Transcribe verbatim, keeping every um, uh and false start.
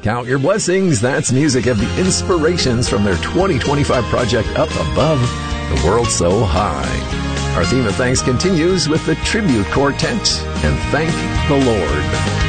Count Your Blessings. That's music of the inspirations from their twenty twenty-five project Up Above, The World So High. Our theme of thanks continues with the Tribute Quartet and Thank the Lord.